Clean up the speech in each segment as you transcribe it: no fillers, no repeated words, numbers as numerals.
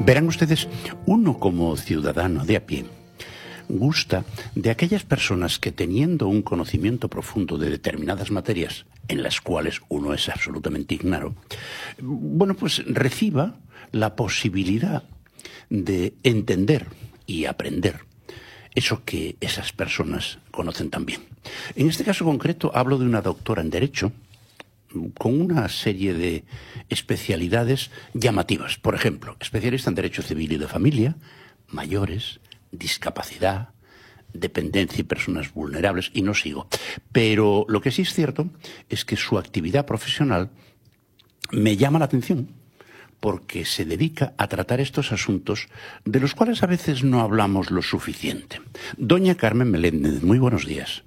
Verán ustedes, uno como ciudadano de a pie gusta de aquellas personas que, teniendo un conocimiento profundo de determinadas materias en las cuales uno es absolutamente ignaro, bueno, pues reciba la posibilidad de entender y aprender eso que esas personas conocen tan bien. En este caso concreto hablo de una doctora en Derecho con una serie de especialidades llamativas. Por ejemplo, especialista en Derecho Civil y de Familia, mayores, discapacidad, dependencia y personas vulnerables, y no sigo. Pero lo que sí es cierto es que su actividad profesional me llama la atención porque se dedica a tratar estos asuntos de los cuales a veces no hablamos lo suficiente. Doña Carmen Meléndez, muy buenos días.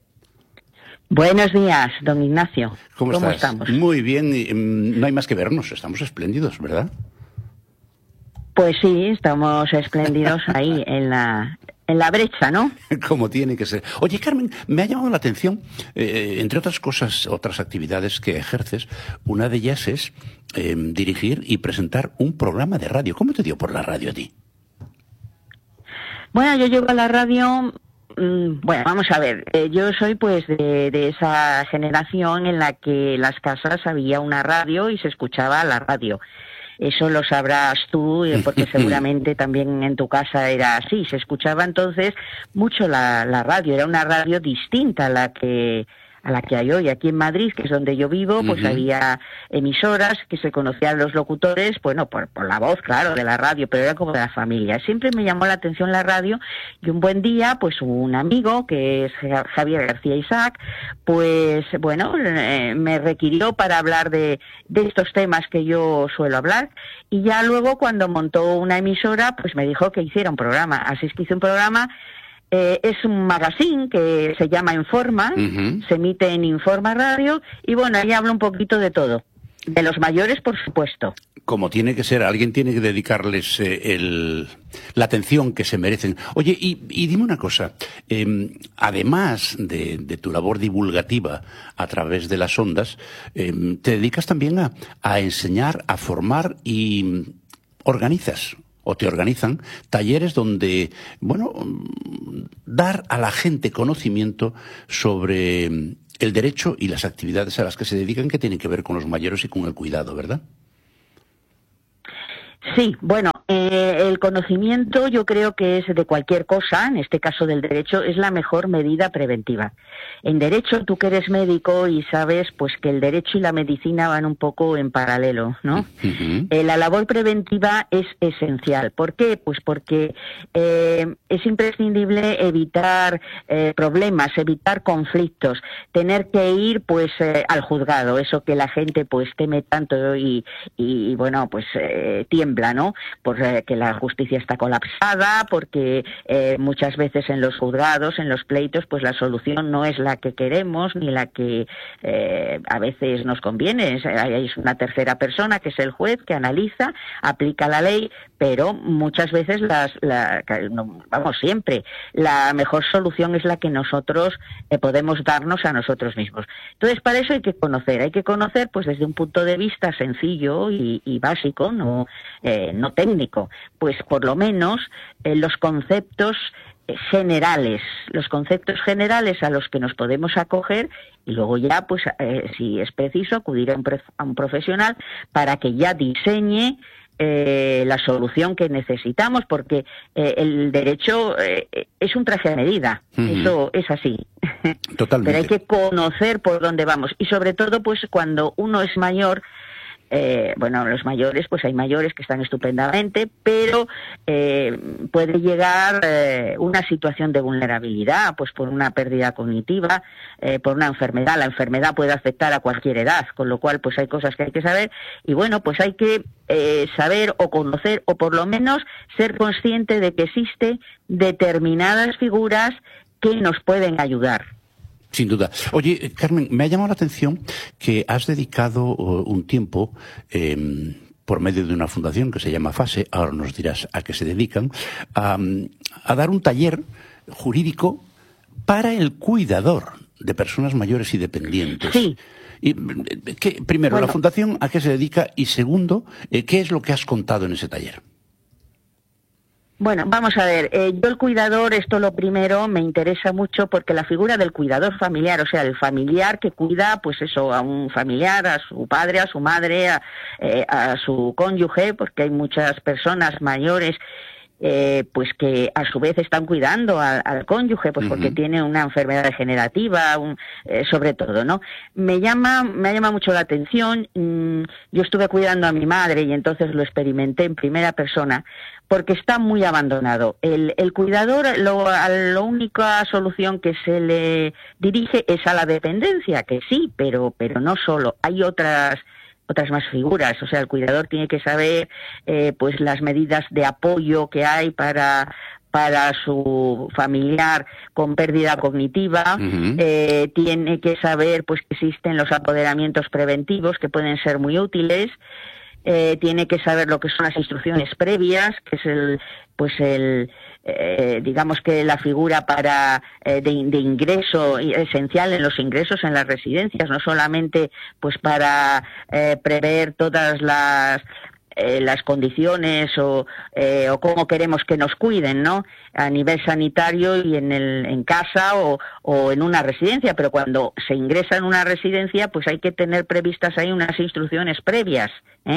Buenos días, don Ignacio. ¿Cómo estamos? Muy bien, no hay más que vernos, estamos espléndidos, ¿verdad? Pues sí, estamos espléndidos ahí en la brecha, ¿no? Como tiene que ser. Oye, Carmen, me ha llamado la atención, entre otras cosas, otras actividades que ejerces, una de ellas es dirigir y presentar un programa de radio. ¿Cómo te dio por la radio a ti? Bueno, yo llego a la radio. Bueno, vamos a ver, yo soy pues de esa generación en la que en las casas había una radio y se escuchaba la radio. Eso lo sabrás tú, porque seguramente también en tu casa era así. Se escuchaba entonces mucho la radio, era una radio distinta a la que hay hoy. Aquí en Madrid, que es donde yo vivo, pues había emisoras que se conocían los locutores, bueno, por la voz, claro, de la radio, pero era como de la familia. Siempre me llamó la atención la radio y un buen día, pues un amigo, que es Javier García Isaac, pues bueno, me requirió para hablar de estos temas que yo suelo hablar, y ya luego cuando montó una emisora, pues me dijo que hiciera un programa. Así es que hice un programa. Es un magazine que se llama Informa, se emite en Informa Radio, y bueno, ahí hablo un poquito de todo. De los mayores, por supuesto. Como tiene que ser, alguien tiene que dedicarles la atención que se merecen. Oye, y dime una cosa, además de tu labor divulgativa a través de las ondas, te dedicas también a enseñar, a formar y organizas o te organizan talleres donde, bueno, dar a la gente conocimiento sobre el derecho y las actividades a las que se dedican, que tienen que ver con los mayores y con el cuidado, ¿verdad? Sí, bueno, el conocimiento yo creo que es de cualquier cosa, en este caso del derecho, es la mejor medida preventiva. En derecho, tú que eres médico y sabes pues que el derecho y la medicina van un poco en paralelo, ¿no? La labor preventiva es esencial. ¿Por qué? Pues porque es imprescindible evitar problemas, evitar conflictos, tener que ir pues al juzgado, eso que la gente pues teme tanto y bueno, pues tiembla, ¿no? Porque la justicia está colapsada, porque muchas veces en los juzgados, en los pleitos, pues la solución no es la que queremos ni la que a veces nos conviene. Hay una tercera persona que es el juez que analiza, aplica la ley, pero muchas veces siempre la mejor solución es la que nosotros podemos darnos a nosotros mismos. Entonces, para eso hay que conocer pues desde un punto de vista sencillo y básico, no técnico, pues por lo menos los conceptos generales a los que nos podemos acoger, y luego ya, pues si es preciso, acudir a un profesional para que ya diseñe la solución que necesitamos, porque el derecho es un traje a medida, eso es así. Totalmente. Pero hay que conocer por dónde vamos, y sobre todo pues cuando uno es mayor. Los mayores, pues hay mayores que están estupendamente, pero puede llegar una situación de vulnerabilidad, pues por una pérdida cognitiva, por una enfermedad. La enfermedad puede afectar a cualquier edad, con lo cual pues hay cosas que hay que saber, y bueno, pues hay que saber o conocer, o por lo menos ser consciente de que existen determinadas figuras que nos pueden ayudar. Sin duda. Oye, Carmen, me ha llamado la atención que has dedicado un tiempo, por medio de una fundación que se llama FASE, ahora nos dirás a qué se dedican, a dar un taller jurídico para el cuidador de personas mayores y dependientes. Sí. Y, primero, la fundación, ¿a qué se dedica? Y segundo, ¿qué es lo que has contado en ese taller? Bueno, vamos a ver, yo el cuidador, esto lo primero, me interesa mucho porque la figura del cuidador familiar, o sea, el familiar que cuida, pues eso, a un familiar, a su padre, a su madre, a su cónyuge, porque hay muchas personas mayores pues que a su vez están cuidando al cónyuge, pues porque tiene una enfermedad degenerativa, sobre todo, ¿no? Me ha llamado mucho la atención. Yo estuve cuidando a mi madre y entonces lo experimenté en primera persona, porque está muy abandonado. El cuidador, la única solución que se le dirige es a la dependencia, que sí, pero no solo. Hay otras más figuras, o sea, el cuidador tiene que saber pues las medidas de apoyo que hay para su familiar con pérdida cognitiva, tiene que saber pues que existen los apoderamientos preventivos que pueden ser muy útiles, tiene que saber lo que son las instrucciones previas, que es digamos que la figura de ingreso esencial en los ingresos en las residencias, no solamente pues para prever todas las condiciones o cómo queremos que nos cuiden, ¿no? A nivel sanitario y en casa o en una residencia, pero cuando se ingresa en una residencia, pues hay que tener previstas ahí unas instrucciones previas,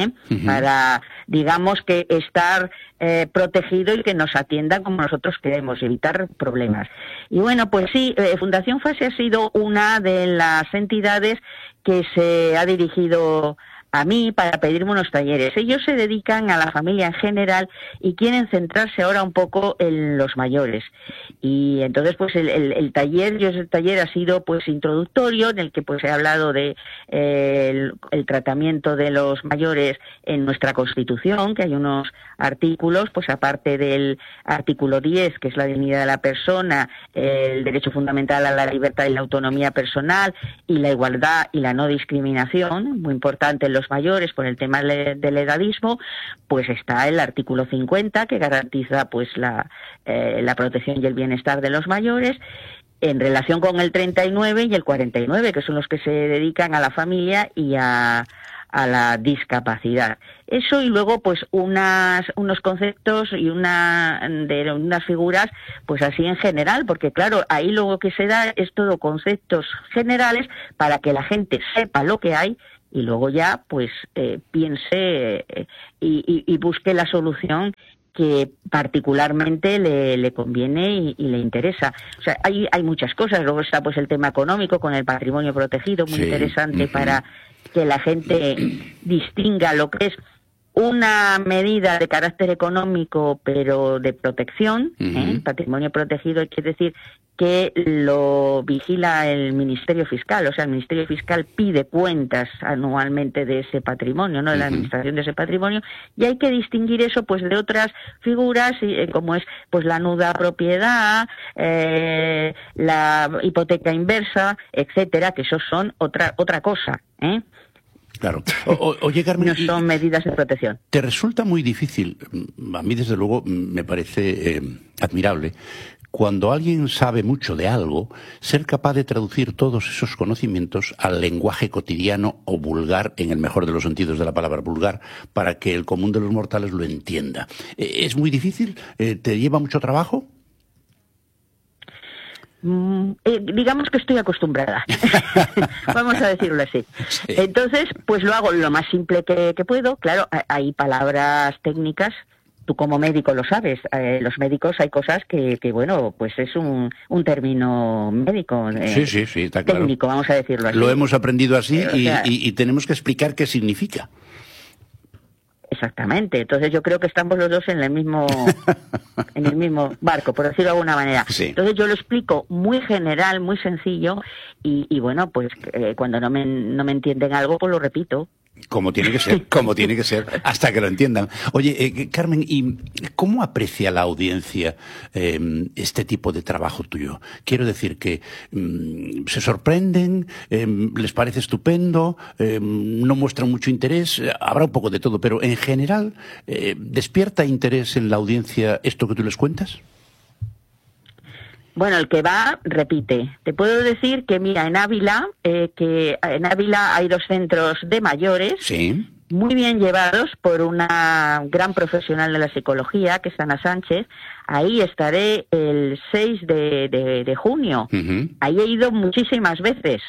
para, digamos, que estar protegido y que nos atiendan como nosotros queremos, evitar problemas. Y bueno, pues sí, Fundación FASE ha sido una de las entidades que se ha dirigido a mí para pedirme unos talleres. Ellos se dedican a la familia en general y quieren centrarse ahora un poco en los mayores. Y entonces pues el taller ha sido pues introductorio, en el que pues he hablado de el tratamiento de los mayores en nuestra Constitución, que hay unos artículos, pues aparte del artículo 10, que es la dignidad de la persona, el derecho fundamental a la libertad y la autonomía personal y la igualdad y la no discriminación, muy importante en los mayores por el tema del edadismo, pues está el artículo 50, que garantiza pues la protección y el bienestar de los mayores, en relación con el 39 y el 49, que son los que se dedican a la familia y a la discapacidad. Eso, y luego pues unos conceptos y unas figuras pues así en general, porque claro, ahí luego que se da es todo conceptos generales para que la gente sepa lo que hay y luego ya pues piense y busque la solución que particularmente le conviene y le interesa. O sea, hay muchas cosas. Luego está pues el tema económico con el patrimonio protegido, muy interesante para que la gente distinga lo que es una medida de carácter económico, pero de protección. Patrimonio protegido quiere decir que lo vigila el Ministerio Fiscal, o sea, el Ministerio Fiscal pide cuentas anualmente de ese patrimonio, ¿no? De la administración de ese patrimonio, y hay que distinguir eso pues de otras figuras, como es pues la nuda propiedad, la hipoteca inversa, etcétera, que eso son otra cosa, Claro. Oye, Carmen, no son medidas de protección. ¿Te resulta muy difícil? A mí, desde luego, me parece admirable, cuando alguien sabe mucho de algo, ser capaz de traducir todos esos conocimientos al lenguaje cotidiano o vulgar, en el mejor de los sentidos de la palabra vulgar, para que el común de los mortales lo entienda. ¿Es muy difícil? ¿Te lleva mucho trabajo? Digamos que estoy acostumbrada. Vamos a decirlo así. Sí. Entonces, pues lo hago lo más simple que puedo. Claro, hay palabras técnicas, tú como médico lo sabes, los médicos hay cosas que bueno, pues es un término médico. Sí, está claro. Técnico, vamos a decirlo así. Lo hemos aprendido así y tenemos que explicar qué significa. Exactamente. Entonces yo creo que estamos los dos en el mismo barco, por decirlo de alguna manera. Sí. Entonces yo lo explico muy general, muy sencillo, y bueno, pues cuando no me entienden algo, pues lo repito. Como tiene que ser, hasta que lo entiendan. Oye, Carmen, ¿y cómo aprecia la audiencia este tipo de trabajo tuyo? Quiero decir que se sorprenden, les parece estupendo, no muestran mucho interés, habrá un poco de todo, pero en general, ¿despierta interés en la audiencia esto que tú les cuentas? Bueno, el que va, repite. Te puedo decir que, mira, en Ávila hay 2 centros de mayores. Sí. muy bien llevados por una gran profesional de la psicología, que es Ana Sánchez. Ahí estaré el 6 de junio. Ahí he ido muchísimas veces.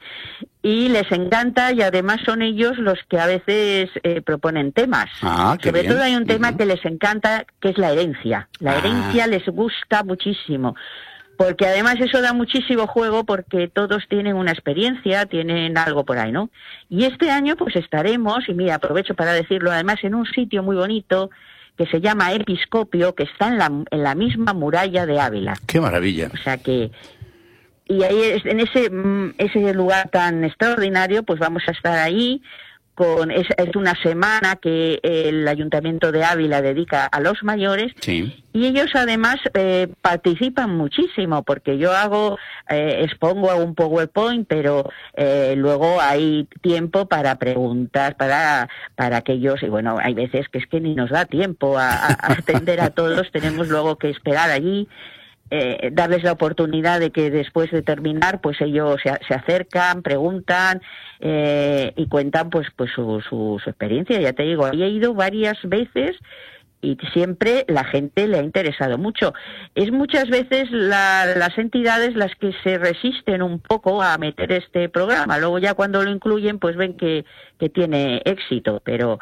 Y les encanta, y además son ellos los que a veces proponen temas. Sobre todo hay un tema que les encanta, que es la herencia. La herencia les gusta muchísimo. Porque además eso da muchísimo juego, porque todos tienen una experiencia, tienen algo por ahí, ¿no? Y este año pues estaremos, y mira, aprovecho para decirlo, además en un sitio muy bonito que se llama Episcopio, que está en la misma muralla de Ávila. ¡Qué maravilla! O sea que... Y ahí, en ese lugar tan extraordinario, pues vamos a estar ahí. Es una semana que el Ayuntamiento de Ávila dedica a los mayores, sí. Y ellos además participan muchísimo, porque yo expongo un PowerPoint, pero luego hay tiempo para preguntas, para aquellos, y bueno, hay veces que es que ni nos da tiempo a atender a todos, tenemos luego que esperar allí. Darles la oportunidad de que después de terminar pues ellos se acercan, preguntan y cuentan pues su experiencia. Ya te digo, ahí he ido varias veces y siempre la gente le ha interesado mucho. Es muchas veces las entidades las que se resisten un poco a meter este programa. Luego ya cuando lo incluyen pues ven que tiene éxito, pero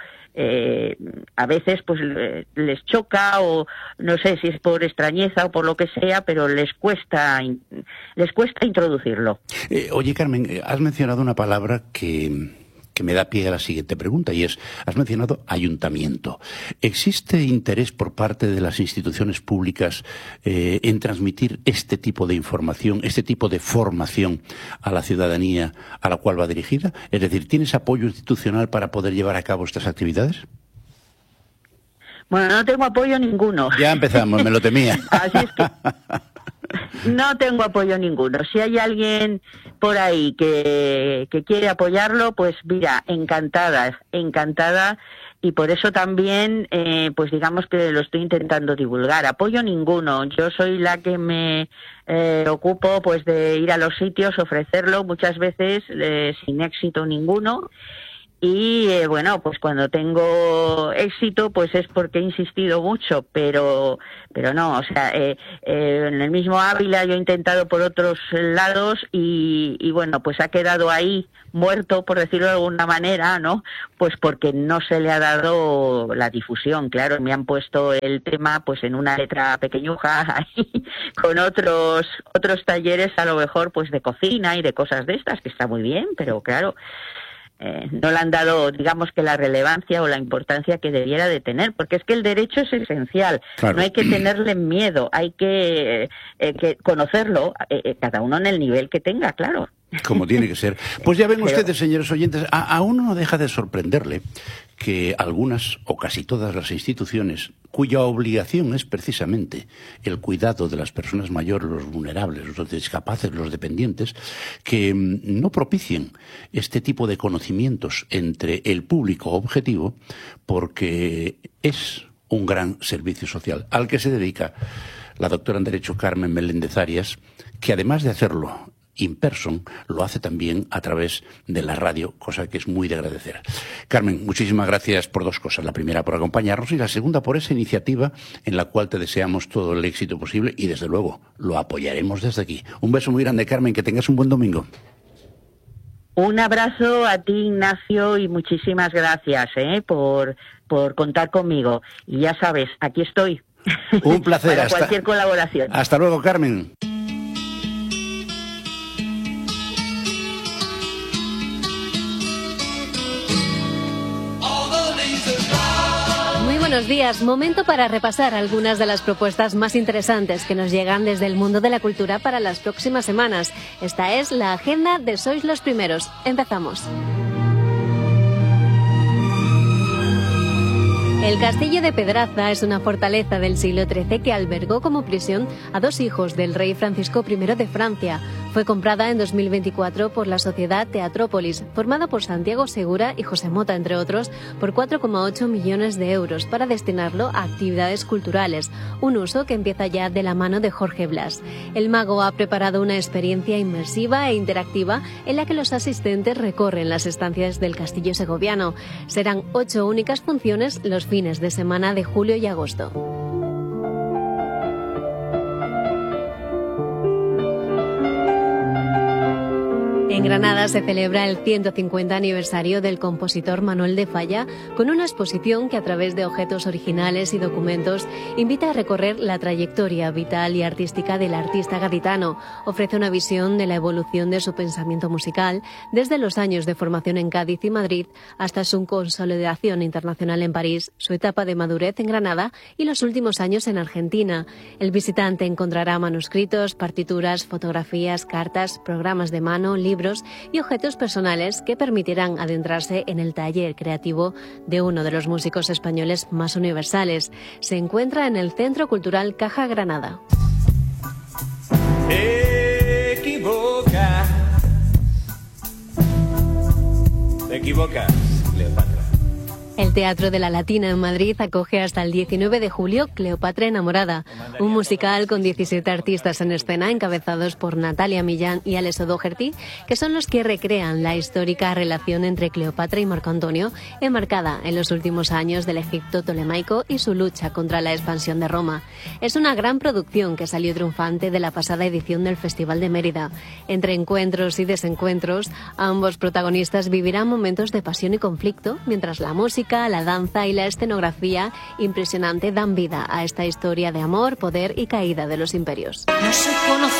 a veces pues les choca, o no sé si es por extrañeza o por lo que sea, pero les cuesta introducirlo. Oye, Carmen, has mencionado una palabra que me da pie a la siguiente pregunta, y has mencionado ayuntamiento. ¿Existe interés por parte de las instituciones públicas en transmitir este tipo de información, este tipo de formación a la ciudadanía a la cual va dirigida? Es decir, ¿tienes apoyo institucional para poder llevar a cabo estas actividades? Bueno, no tengo apoyo ninguno. Ya empezamos, me lo temía. Así es que... No tengo apoyo ninguno. Si hay alguien por ahí que quiere apoyarlo, pues mira, encantada, y por eso también, pues digamos que lo estoy intentando divulgar. Apoyo ninguno. Yo soy la que me ocupo pues de ir a los sitios, ofrecerlo, muchas veces sin éxito ninguno. Y bueno, pues cuando tengo éxito pues es porque he insistido mucho, pero no, o sea, en el mismo Ávila yo he intentado por otros lados y bueno, pues ha quedado ahí muerto, por decirlo de alguna manera, ¿no? Pues porque no se le ha dado la difusión. Claro, me han puesto el tema pues en una letra pequeñuja ahí, con otros talleres a lo mejor pues de cocina y de cosas de estas, que está muy bien, pero claro, no le han dado, digamos, que la relevancia o la importancia que debiera de tener, porque es que el derecho es esencial. Claro. No hay que tenerle miedo, hay que conocerlo, cada uno en el nivel que tenga, claro. Como tiene que ser. Pues ya ven ustedes, señores oyentes, a uno no deja de sorprenderle que algunas o casi todas las instituciones cuya obligación es precisamente el cuidado de las personas mayores, los vulnerables, los discapaces, los dependientes, que no propicien este tipo de conocimientos entre el público objetivo, porque es un gran servicio social al que se dedica la doctora en Derecho Carmen Meléndez Arias, que además de hacerlo in person, lo hace también a través de la radio, cosa que es muy de agradecer. Carmen, muchísimas gracias por dos cosas. La primera, por acompañarnos, y la segunda, por esa iniciativa en la cual te deseamos todo el éxito posible y, desde luego, lo apoyaremos desde aquí. Un beso muy grande, Carmen, que tengas un buen domingo. Un abrazo a ti, Ignacio, y muchísimas gracias por contar conmigo. Y ya sabes, aquí estoy. Un placer. Para cualquier colaboración. Hasta luego, Carmen. Buenos días, momento para repasar algunas de las propuestas más interesantes que nos llegan desde el mundo de la cultura para las próximas semanas. Esta es la agenda de Sois los Primeros. Empezamos. El castillo de Pedraza es una fortaleza del siglo XIII que albergó como prisión a dos hijos del rey Francisco I de Francia. Fue comprada en 2024 por la sociedad Teatrópolis, formada por Santiago Segura y José Mota, entre otros, por 4,8 millones de euros para destinarlo a actividades culturales, un uso que empieza ya de la mano de Jorge Blas. El mago ha preparado una experiencia inmersiva e interactiva en la que los asistentes recorren las estancias del castillo segoviano. Serán 8 únicas funciones los fines de semana de julio y agosto. En Granada se celebra el 150 aniversario del compositor Manuel de Falla con una exposición que a través de objetos originales y documentos invita a recorrer la trayectoria vital y artística del artista gaditano. Ofrece una visión de la evolución de su pensamiento musical desde los años de formación en Cádiz y Madrid hasta su consolidación internacional en París, su etapa de madurez en Granada y los últimos años en Argentina. El visitante encontrará manuscritos, partituras, fotografías, cartas, programas de mano, libros y objetos personales que permitirán adentrarse en el taller creativo de uno de los músicos españoles más universales. Se encuentra en el Centro Cultural Caja Granada. Te equivocas, Cleopatra. El Teatro de la Latina en Madrid acoge hasta el 19 de julio Cleopatra enamorada, un musical con 17 artistas en escena encabezados por Natalia Millán y Alex O'Doherty, que son los que recrean la histórica relación entre Cleopatra y Marco Antonio, enmarcada en los últimos años del Egipto tolemaico y su lucha contra la expansión de Roma. Es una gran producción que salió triunfante de la pasada edición del Festival de Mérida. Entre encuentros y desencuentros, ambos protagonistas vivirán momentos de pasión y conflicto, mientras la música, la danza y la escenografía impresionante dan vida a esta historia de amor, poder y caída de los imperios. No soy conocido.